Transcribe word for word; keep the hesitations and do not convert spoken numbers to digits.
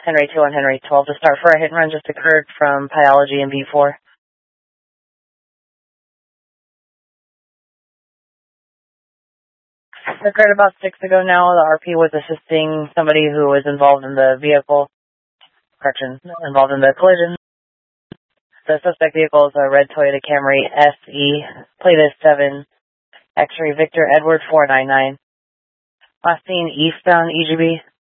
Henry two on Henry twelve to start for a hit and run just occurred from Pyology and B four. Occurred about six ago now. The R P was assisting somebody who was involved in the vehicle, correction, involved in the collision. The suspect vehicle is a red Toyota Camry S E, plate is seven, X-ray Victor Edward four nine nine. Last seen eastbound E G B.